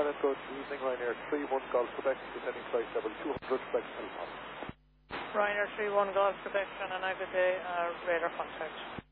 well and good evening, Ryanair 31 Golf Quebec, descending flight level 200, Quebec Alpha. Ryanair 31 Golf Quebec, and a good day, radar contact.